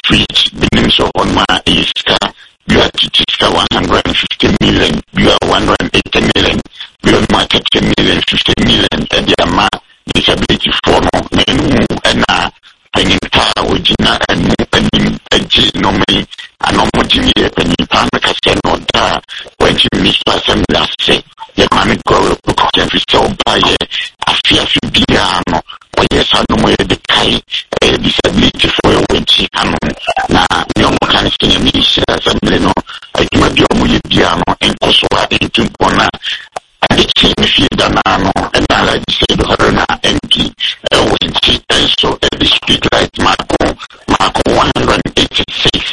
fridge, benim so on my iska, you are to 150 million, you are 180 million, you are market 10 million, 50 million, and the amount disability for no, and penny power, Regina, and no me, and no more Jimmy, penny pound, because when you miss person last say, the money go, because every so by a fear to be or yes, I know where the Kai disability for a winch. Now, no more kind of thing, assembly, no, I do not do a piano and also into Bona. I did see me feel Danano, and I said, Horona, empty, winch, and so every street light, Marco 186.